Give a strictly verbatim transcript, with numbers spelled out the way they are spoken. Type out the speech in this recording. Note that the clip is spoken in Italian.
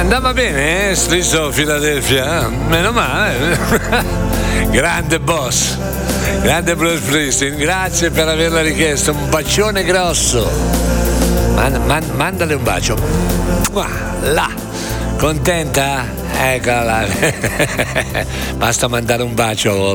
Andava bene, eh? Striscio Philadelphia, meno male. Grande boss, grande Bruce Springsteen, grazie per averla richiesto, un bacione grosso. Man, man, mandale un bacio. Là, contenta? Eccola là. Basta mandare un bacio.